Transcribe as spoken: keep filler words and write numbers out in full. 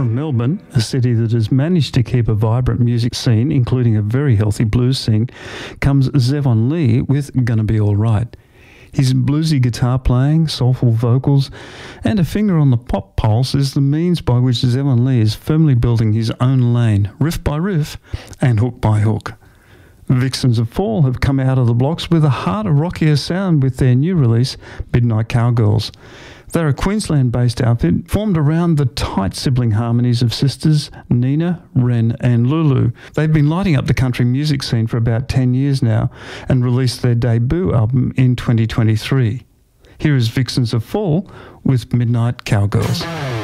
From Melbourne, a city that has managed to keep a vibrant music scene, including a very healthy blues scene, comes Zevon Lee with Gonna Be Alright. His bluesy guitar playing, soulful vocals, and a finger on the pop pulse is the means by which Zevon Lee is firmly building his own lane, riff by riff and hook by hook. Vixens of Fall have come out of the blocks with a harder, rockier sound with their new release, Midnight Cowgirls. They're a Queensland-based outfit formed around the tight sibling harmonies of sisters Nina, Ren and Lulu. They've been lighting up the country music scene for about ten years now and released their debut album in twenty twenty-three. Here is Vixens of Fall with Midnight Cowgirls.